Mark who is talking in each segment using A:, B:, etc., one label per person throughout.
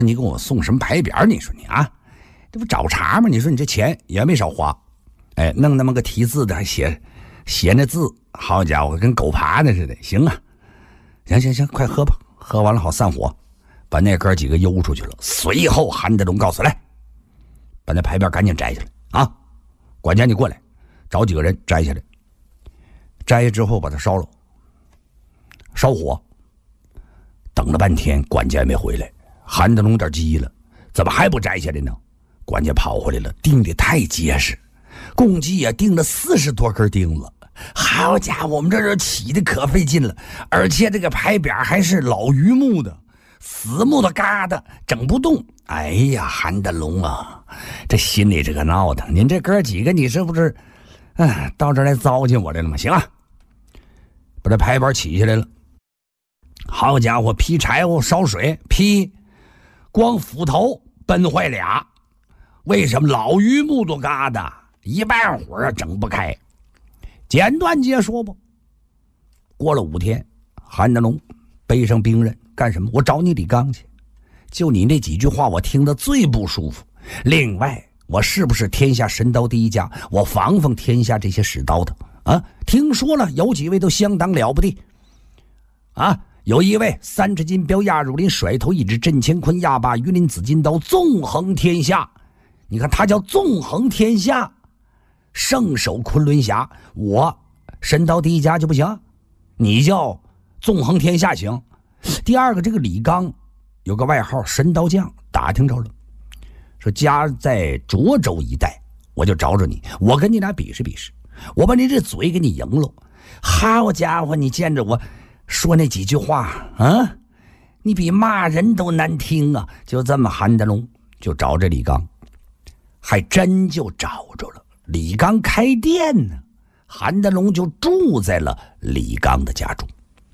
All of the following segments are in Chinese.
A: 你给我送什么牌匾？你说你啊，这不找茬吗？你说你这钱也没少花，哎，弄那么个题字的，还写那字，好家伙，跟狗爬的似的。行啊，行，快喝吧，喝完了好散伙，把那哥几个悠出去了。随后韩德龙告诉来，把那牌匾赶紧摘下来啊！管家你过来，找几个人摘下来。摘下之后把它烧了，烧火。等了半天，管家也没回来。韩德龙有点急了，怎么还不摘下来呢？管家跑回来了，钉得太结实，共计也钉了40多根钉子。好家伙，我们这起的可费劲了，而且这个牌匾还是老榆木的，死木头疙瘩，整不动。哎呀，韩德龙啊，这心里这个闹腾，您这哥几个，你是不是到这儿来糟践我来了吗？行啊，把这牌匾起下来了。好家伙，劈柴火烧水劈，光斧头崩坏俩。为什么？老榆木头疙瘩，一半火整不开。简短截说吧。过了5天，韩德龙背上兵刃干什么？我找你李刚去。就你那几句话我听得最不舒服。另外，我是不是天下神刀第一家？我防天下这些使刀的啊，听说了有几位都相当了不得啊。有一位3尺金镖压乳林，甩头一指震乾坤，压把鱼鳞紫金刀，纵横天下。你看他叫纵横天下，圣手昆仑侠。我神刀第一家就不行，你叫纵横天下行。第二个，这个李刚有个外号神刀匠，打听着了，说家在涿州一带，我就找你，我跟你俩比试比试，我把你这嘴给你赢了。好家伙，你见着我说那几句话啊，你比骂人都难听啊！就这么，韩德龙就找着李刚，还真就找着了。李刚开店呢，韩德龙就住在了李刚的家中。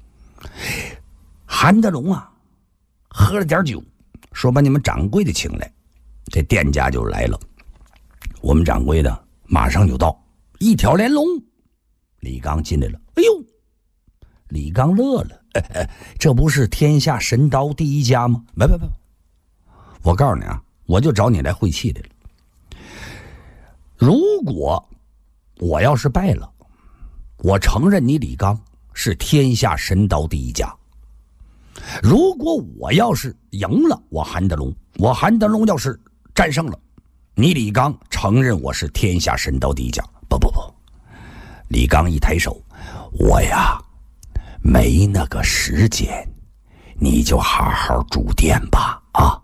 A: 韩德龙啊，喝了点酒，说把你们掌柜的请来。这店家就来了，我们掌柜的马上就到，一条连龙。李刚进来了，哎呦！李刚乐了，这不是天下神刀第一家吗？不，我告诉你啊，我就找你来会气的了。如果我要是败了，我承认你李刚是天下神刀第一家。如果我要是赢了，我韩德龙要是战胜了，你李刚承认我是天下神刀第一家。不，李刚一抬手，我呀没那个时间，你就好好住店吧啊！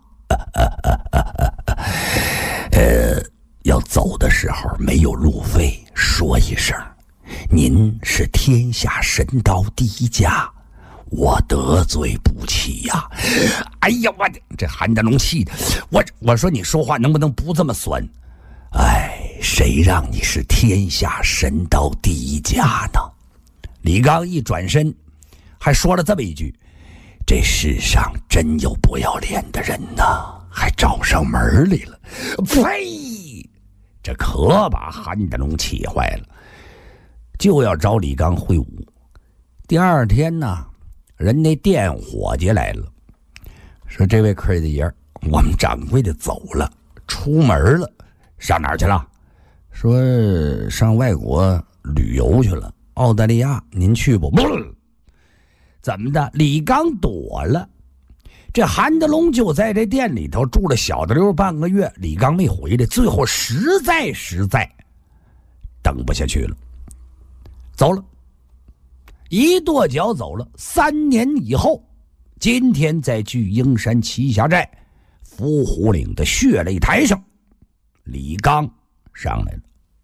A: 要走的时候没有路费，说一声，您是天下神刀第一家，我得罪不起呀！哎呀，我这韩德龙气的，我说你说话能不能不这么酸？哎，谁让你是天下神刀第一家呢？李刚一转身，还说了这么一句：“这世上真有不要脸的人呐，还找上门来了。”呸！这可把韩德龙气坏了，就要找李刚会武。第二天呢，人那店伙计来了，说：“这位客爷，我们掌柜的走了，出门了。上哪儿去了？”说上外国旅游去了，澳大利亚，您去不？怎么的？李刚躲了，这韩德龙就在这店里头住了小的溜半个月，李刚没回来，最后实在等不下去了，走了，一跺脚走了。3年以后，今天在巨鹰山栖霞寨伏虎岭的血擂台上，李刚上来了。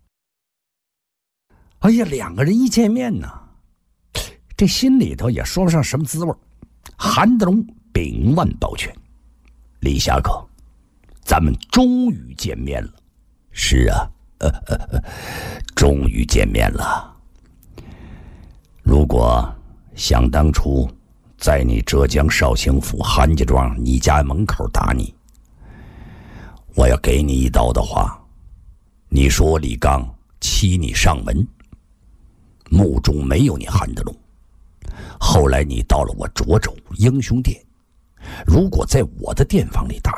A: 哎呀，两个人一见面呢，这心里头也说不上什么滋味。韩德龙秉腕抱拳：“李侠客，咱们终于见面了。”“是啊，终于见面了。如果想当初在你浙江绍兴府韩家庄你家门口打你，我要给你一刀的话，你说李刚欺你上门，墓中没有你韩德龙。后来你到了我涿州英雄殿，如果在我的店房里打